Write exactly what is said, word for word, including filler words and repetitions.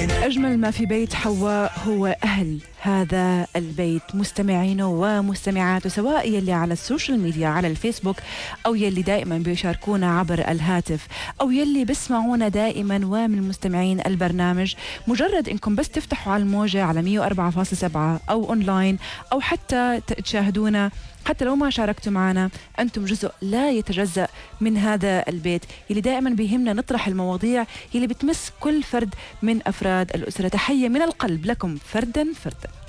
أجمل ما في بيت حواء هو أهل هذا البيت، مستمعينه ومستمعاته، سواء يلي على السوشيال ميديا على الفيسبوك أو يلي دائما بيشاركونا عبر الهاتف أو يلي بسمعونا دائما ومن مستمعين البرنامج. مجرد إنكم بس تفتحوا على الموجة على مية وأربعة فاصلة سبعة أو أونلاين أو حتى تشاهدونا، حتى لو ما شاركتوا معنا، أنتم جزء لا يتجزأ من هذا البيت يلي دائما بيهمنا نطرح المواضيع يلي بتمس كل فرد من أفراد الأسرة. تحية من القلب لكم فردا فردا.